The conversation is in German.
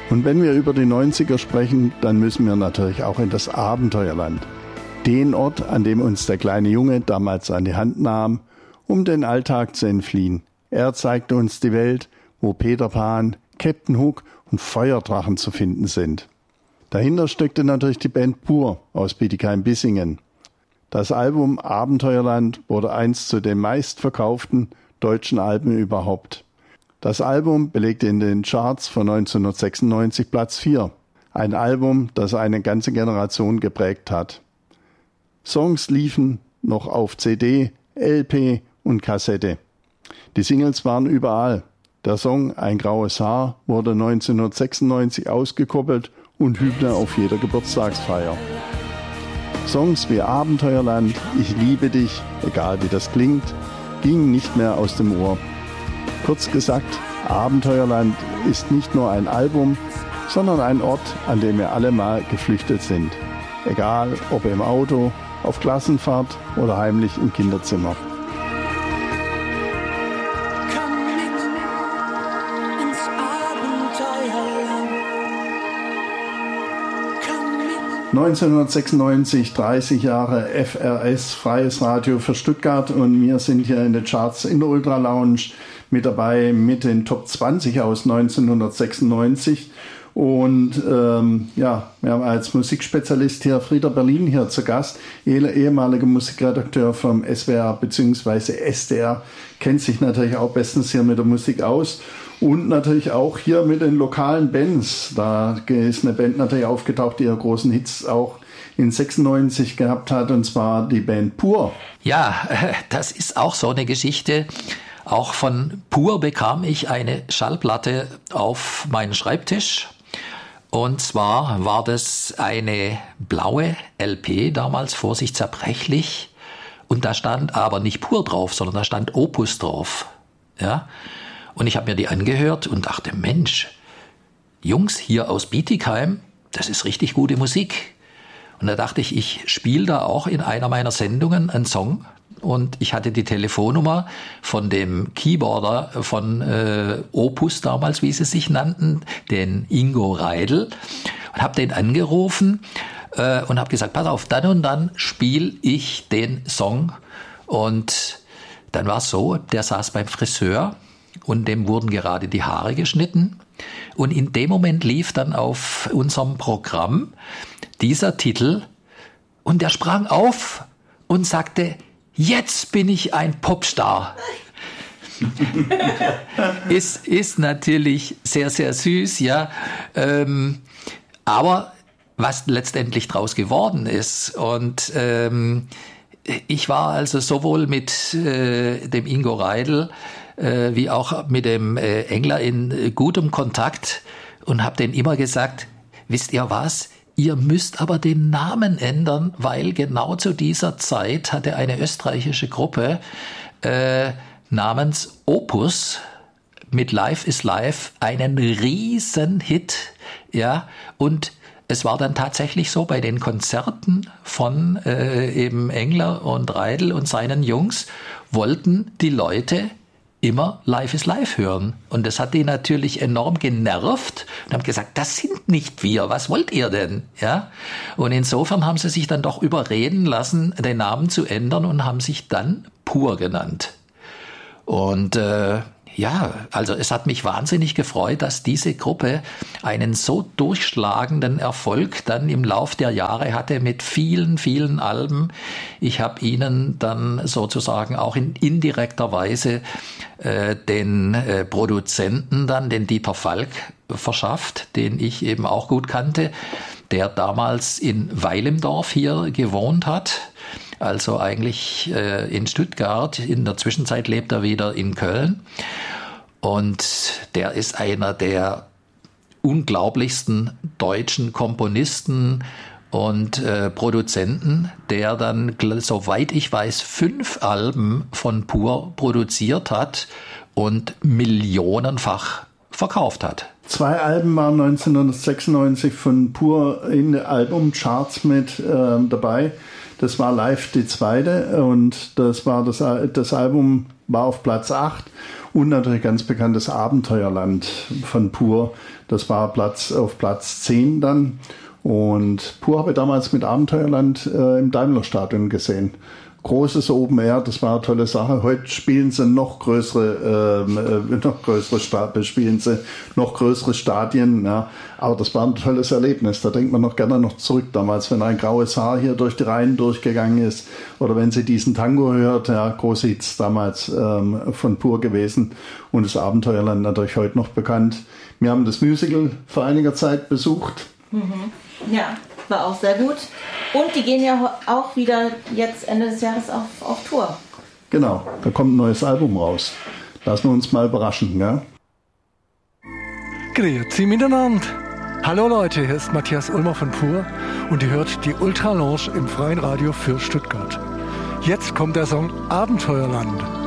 Und wenn wir über die 90er sprechen, dann müssen wir natürlich auch in das Abenteuerland. Den Ort, an dem uns der kleine Junge damals an die Hand nahm, um den Alltag zu entfliehen. Er zeigte uns die Welt, wo Peter Pan, Captain Hook und Feuerdrachen zu finden sind. Dahinter steckte natürlich die Band Pur aus Bietigheim-Bissingen. Das Album Abenteuerland wurde einst zu den meistverkauften deutschen Alben überhaupt. Das Album belegte in den Charts von 1996 Platz 4. Ein Album, das eine ganze Generation geprägt hat. Songs liefen noch auf CD, LP und Kassette. Die Singles waren überall. Der Song Ein graues Haar wurde 1996 ausgekoppelt und Hymne auf jeder Geburtstagsfeier. Songs wie Abenteuerland, Ich liebe dich, egal wie das klingt, gingen nicht mehr aus dem Ohr. Kurz gesagt, Abenteuerland ist nicht nur ein Album, sondern ein Ort, an dem wir alle mal geflüchtet sind. Egal ob im Auto, auf Klassenfahrt oder heimlich im Kinderzimmer. 1996, 30 Jahre FRS, Freies Radio für Stuttgart, und wir sind hier in den Charts in der Ultra Lounge mit dabei mit den Top 20 aus 1996. Und wir haben als Musikspezialist hier Frieder Berlin hier zu Gast, ehemaliger Musikredakteur vom SWR bzw. SDR, kennt sich natürlich auch bestens hier mit der Musik aus. Und natürlich auch hier mit den lokalen Bands. Da ist eine Band natürlich aufgetaucht, die ja großen Hits auch in 96 gehabt hat, und zwar die Band Pur. Ja, das ist auch so eine Geschichte. Auch von Pur bekam ich eine Schallplatte auf meinen Schreibtisch. Und zwar war das eine blaue LP, damals Vorsicht zerbrechlich. Und da stand aber nicht Pur drauf, sondern da stand Opus drauf. Ja. Und ich habe mir die angehört und dachte, Mensch, Jungs hier aus Bietigheim, das ist richtig gute Musik. Und da dachte ich, ich spiele da auch in einer meiner Sendungen einen Song. Und ich hatte die Telefonnummer von dem Keyboarder von Opus damals, wie sie sich nannten, den Ingo Reidl. Und habe den angerufen und habe gesagt, pass auf, dann und dann spiele ich den Song. Und dann war es so, der saß beim Friseur. Und dem wurden gerade die Haare geschnitten. Und in dem Moment lief dann auf unserem Programm dieser Titel. Und der sprang auf und sagte, jetzt bin ich ein Popstar. ist natürlich sehr, sehr süß, ja. Aber was letztendlich draus geworden ist. Und ich war also sowohl mit dem Ingo Reidl wie auch mit dem Engler in gutem Kontakt und habe denen immer gesagt, wisst ihr was, ihr müsst aber den Namen ändern, weil genau zu dieser Zeit hatte eine österreichische Gruppe namens Opus mit Life is Life einen riesen Hit, ja, und es war dann tatsächlich so, bei den Konzerten von eben Engler und Reidl und seinen Jungs wollten die Leute immer Life is Life hören. Und das hat die natürlich enorm genervt und haben gesagt, das sind nicht wir, was wollt ihr denn? Ja? Und insofern haben sie sich dann doch überreden lassen, den Namen zu ändern und haben sich dann Pur genannt. Und also es hat mich wahnsinnig gefreut, dass diese Gruppe einen so durchschlagenden Erfolg dann im Lauf der Jahre hatte mit vielen, vielen Alben. Ich habe ihnen dann sozusagen auch in indirekter Weise den Produzenten dann, den Dieter Falk, verschafft, den ich eben auch gut kannte, der damals in Weil im Dorf hier gewohnt hat. Also eigentlich in Stuttgart. In der Zwischenzeit lebt er wieder in Köln. Und der ist einer der unglaublichsten deutschen Komponisten und Produzenten, der dann, soweit ich weiß, 5 Alben von Pur produziert hat und millionenfach verkauft hat. 2 Alben waren 1996 von Pur in den Albumcharts mit dabei. Das war live die zweite und das Album war auf Platz 8. Und natürlich ganz bekanntes Abenteuerland von Pur. Das war auf Platz 10 dann. Und Pur habe ich damals mit Abenteuerland im Daimler-Stadion gesehen. Großes Open Air, das war eine tolle Sache. Heute spielen sie noch größere Stadien, ja. Aber das war ein tolles Erlebnis. Da denkt man noch gerne noch zurück damals, wenn ein graues Haar hier durch die Reihen durchgegangen ist oder wenn sie diesen Tango hört, ja, große Hits damals von Pur gewesen und das Abenteuerland natürlich heute noch bekannt. Wir haben das Musical vor einiger Zeit besucht. Mhm. Ja, war auch sehr gut. Und die gehen ja auch wieder jetzt Ende des Jahres auf Tour. Genau, da kommt ein neues Album raus. Lassen wir uns mal überraschen, ja? Grüezi miteinander. Hallo Leute, hier ist Matthias Ulmer von Pur und ihr hört die Ultra Lounge im Freien Radio für Stuttgart. Jetzt kommt der Song Abenteuerland.